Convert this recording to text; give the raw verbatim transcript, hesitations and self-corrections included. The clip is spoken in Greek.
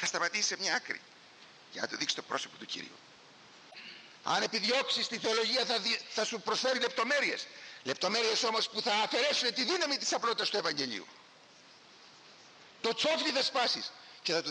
θα σταματήσει σε μια άκρη για να του δείξει το πρόσωπο του Κυρίου. Αν επιδιώξεις τη θεολογία θα, δι... θα σου προσφέρει λεπτομέρειες, λεπτομέρειες όμως που θα αφαιρέσουν τη δύναμη της απλότητας του Ευαγγελίου. Το τσόφλι θα σπάσεις και θα του